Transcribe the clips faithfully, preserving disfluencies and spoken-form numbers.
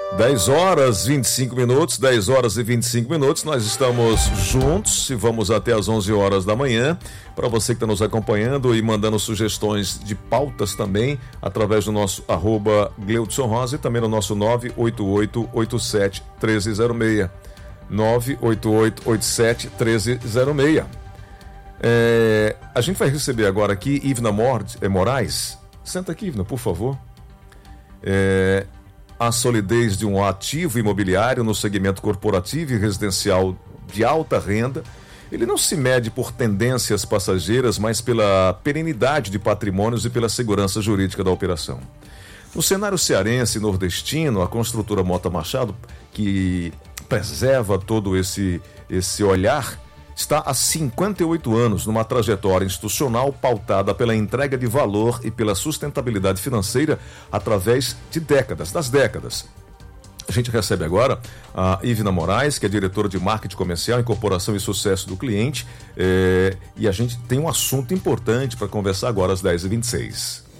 dez horas e vinte e cinco minutos, dez horas e vinte e cinco minutos, nós estamos juntos e vamos até às onze horas da manhã. Para você que está nos acompanhando e mandando sugestões de pautas também, através do nosso arroba Gleudson Rosa e também no nosso nove oito oito oito sete um três zero seis. nove oito oito oito sete um três zero seis. É, a gente vai receber agora aqui Ivna Mord, é, Moraes. Senta aqui, Ivna, por favor. É... A solidez de um ativo imobiliário no segmento corporativo e residencial de alta renda, ele não se mede por tendências passageiras, mas pela perenidade de patrimônios e pela segurança jurídica da operação. No cenário cearense e nordestino, a construtora Mota Machado, que preserva todo esse, esse olhar, está há cinquenta e oito anos numa trajetória institucional pautada pela entrega de valor e pela sustentabilidade financeira através de décadas, das décadas. A gente recebe agora a Ivna Moraes, que é diretora de marketing comercial, incorporação e sucesso do cliente, é, e a gente tem um assunto importante para conversar agora às dez e vinte e seis.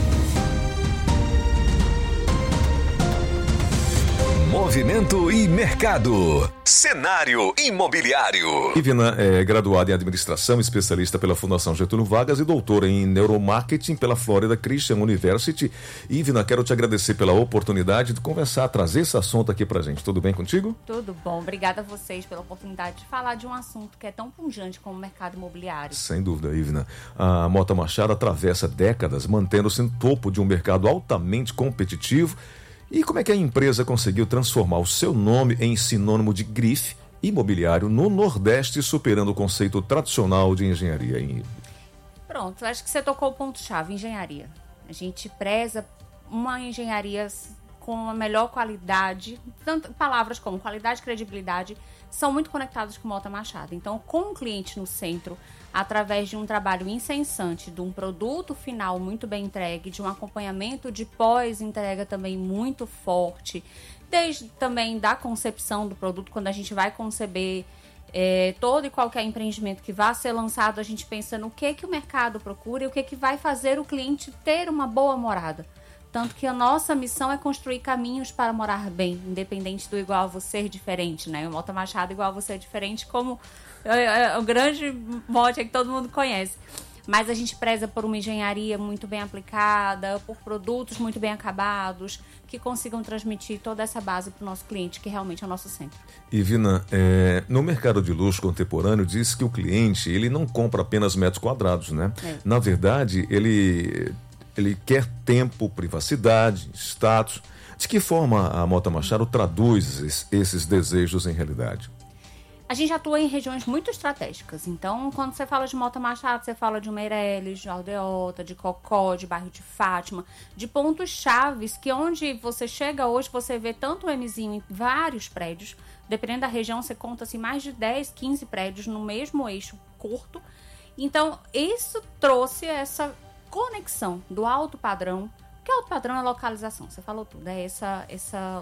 Movimento e mercado. Cenário imobiliário. Ivna é graduada em administração, especialista pela Fundação Getúlio Vargas e doutora em neuromarketing pela Florida Christian University. Ivna, quero te agradecer pela oportunidade de conversar, trazer esse assunto aqui pra gente. Tudo bem contigo? Tudo bom. Obrigada a vocês pela oportunidade de falar de um assunto que é tão pungente como o mercado imobiliário. Sem dúvida, Ivna. A Mota Machado atravessa décadas mantendo-se no topo de um mercado altamente competitivo. E como é que a empresa conseguiu transformar o seu nome em sinônimo de grife imobiliário no Nordeste, superando o conceito tradicional de engenharia? Hein? Pronto, acho que você tocou o ponto-chave, engenharia. A gente preza uma engenharia com a melhor qualidade, tanto palavras como qualidade e credibilidade são muito conectadas com Mota Machado. Então, com o cliente no centro, através de um trabalho incessante, de um produto final muito bem entregue, de um acompanhamento de pós-entrega também muito forte, desde também da concepção do produto, quando a gente vai conceber é, todo e qualquer empreendimento que vá ser lançado, a gente pensa no que, que o mercado procura e o que, que vai fazer o cliente ter uma boa morada. Tanto que a nossa missão é construir caminhos para morar bem, independente do igual a você ser diferente, né? O Mota Machado igual a você é diferente, como é, é, o grande mote que todo mundo conhece. Mas a gente preza por uma engenharia muito bem aplicada, por produtos muito bem acabados, que consigam transmitir toda essa base para o nosso cliente, que realmente é o nosso centro. Ivna, é, no mercado de luxo contemporâneo, diz que o cliente ele não compra apenas metros quadrados, né? É. Na verdade, ele... Ele quer tempo, privacidade, status. De que forma a Mota Machado traduz esses desejos em realidade? A gente atua em regiões muito estratégicas. Então, quando você fala de Mota Machado, você fala de Meireles, de Aldeota, de Cocó, de bairro de Fátima, de pontos chaves que onde você chega hoje, você vê tanto o Mzinho em vários prédios. Dependendo da região, você conta assim, mais de dez, quinze prédios no mesmo eixo curto. Então, isso trouxe essa conexão do alto padrão, que alto padrão é localização, você falou tudo, é essa, essa,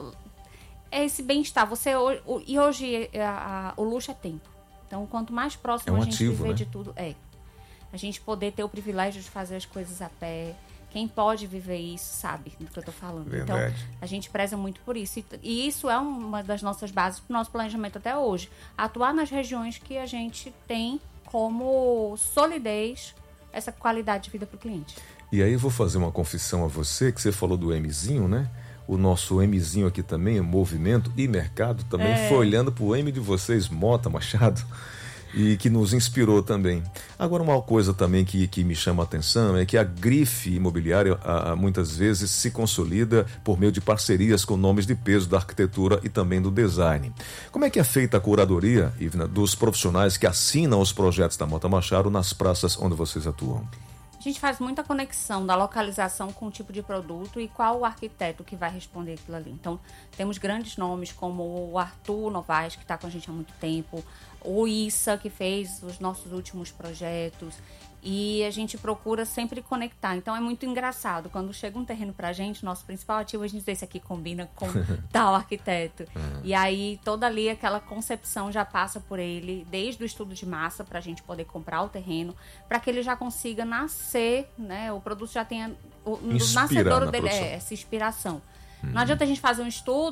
é esse bem-estar. Você, o, e hoje a, a, o luxo é tempo. Então, quanto mais próximo é um a gente ativo, viver né? de tudo, é. A gente poder ter o privilégio de fazer as coisas a pé. Quem pode viver isso sabe do que eu tô falando. Verdade. Então, a gente preza muito por isso. E, e isso é uma das nossas bases para o nosso planejamento até hoje. Atuar nas regiões que a gente tem como solidez essa qualidade de vida para o cliente. E aí eu vou fazer uma confissão a você, que você falou do Mzinho, né? O nosso Mzinho aqui também, Movimento e Mercado, também é. foi olhando para o M de vocês, Mota Machado, e que nos inspirou também. Agora, uma coisa também que, que me chama a atenção é que a grife imobiliária a, a, muitas vezes se consolida por meio de parcerias com nomes de peso da arquitetura e também do design. Como é que é feita a curadoria, Ivna, dos profissionais que assinam os projetos da Mota Machado nas praças onde vocês atuam? A gente faz muita conexão da localização com o tipo de produto e qual o arquiteto que vai responder aquilo ali. Então, temos grandes nomes como o Arthur Novaes, que está com a gente há muito tempo, o Issa, que fez os nossos últimos projetos, e a gente procura sempre conectar. Então, é muito engraçado. Quando chega um terreno pra gente, nosso principal ativo, a gente diz, esse aqui combina com tal arquiteto. Uhum. E aí, toda ali, aquela concepção já passa por ele, desde o estudo de massa, pra gente poder comprar o terreno, para que ele já consiga nascer, né? O produto já tenha... O, no nascedouro dele é essa inspiração. Uhum. Não adianta a gente fazer um estudo